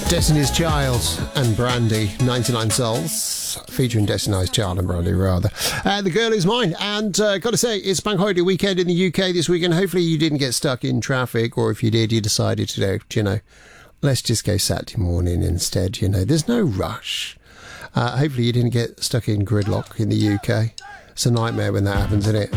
Destiny's Child and Brandy, 99 Souls, featuring Destiny's Child and Brandy, rather. The Girl Is Mine. And got to say, it's Bank Holiday weekend in the UK this weekend. Hopefully you didn't get stuck in traffic, or if you did, you decided to, let's just go Saturday morning instead. There's no rush. Hopefully you didn't get stuck in gridlock in the UK. It's a nightmare when that happens, isn't it?